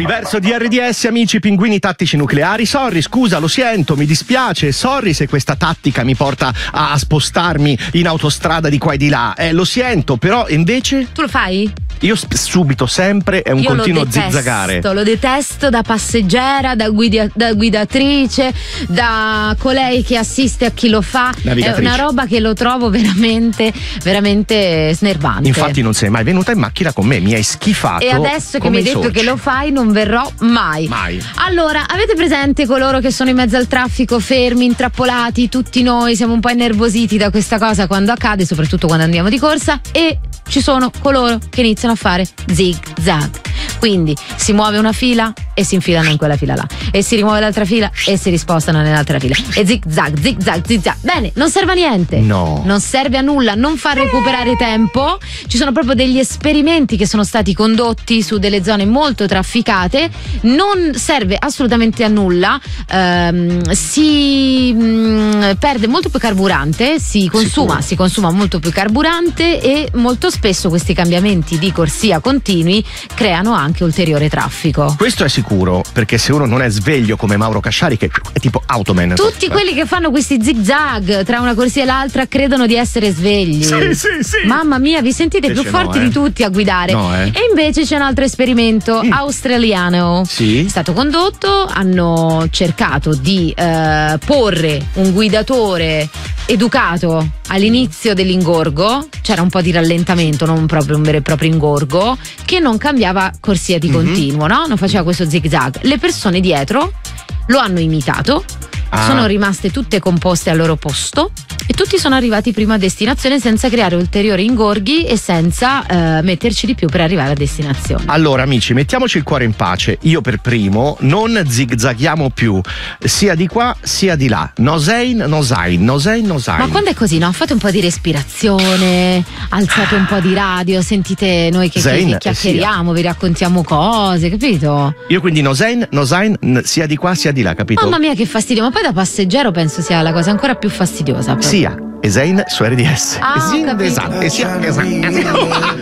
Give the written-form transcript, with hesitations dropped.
Verso DRDS, amici pinguini tattici nucleari. Sorry, scusa, lo sento, mi dispiace. Sorry se questa tattica mi porta a spostarmi in autostrada di qua e di là. Lo sento, però invece. Tu lo fai? Io subito, sempre, è un Io continuo lo detesto, zizzagare. Lo detesto da passeggera, da guidatrice, da colei che assiste a chi lo fa. È una roba che lo trovo veramente, veramente snervante. Infatti non sei mai venuta in macchina con me, mi hai schifato. E adesso che mi hai detto che lo fai non verrò mai. Mai. Allora, avete presente coloro che sono in mezzo al traffico, fermi, intrappolati? Tutti noi siamo un po' innervositi da questa cosa quando accade, soprattutto quando andiamo di corsa, e ci sono coloro che iniziano a fare zig zag. Quindi si muove una fila e si infilano in quella fila là, e si rimuove l'altra fila e si rispostano nell'altra fila, e zig zag, zig zag, zig zag. Bene, non serve a niente. No. Non serve a nulla, non fa recuperare tempo. Ci sono proprio degli esperimenti che sono stati condotti su delle zone molto trafficate. Non serve assolutamente a nulla. Si perde molto più carburante, si consuma molto più carburante, e molto spesso questi cambiamenti di corsia continui creano anche ulteriore traffico. Questo è sicuro, perché se uno non è sveglio come Mauro Casciari, che è tipo Automan. Tutti quelli che fanno questi zigzag tra una corsia e l'altra credono di essere svegli. Sì. Mamma mia, vi sentite Invece più forti no, di tutti a guidare. No, E invece c'è un altro esperimento australiano. Sì. È stato condotto, hanno cercato di porre un guidatore educato all'inizio dell'ingorgo, c'era un po' di rallentamento, non proprio un vero e proprio ingorgo, che non cambiava corsia di continuo, no? Non faceva questo zigzag. Le persone dietro lo hanno imitato, sono rimaste tutte composte al loro posto, e tutti sono arrivati prima a destinazione senza creare ulteriori ingorghi e senza metterci di più per arrivare a destinazione. Allora amici, mettiamoci il cuore in pace. Io per primo, non zigzaghiamo più, sia di qua sia di là. No sein. Ma quando è così, no? Fate un po' di respirazione, alzate un po' di radio, sentite noi che chiacchieriamo, vi raccontiamo cose, capito? Io quindi no sein, sia di qua sia di là, capito? Mamma mia che fastidio, ma poi da passeggero penso sia la cosa ancora più fastidiosa. Sia, e sein su RDS. Ho capito.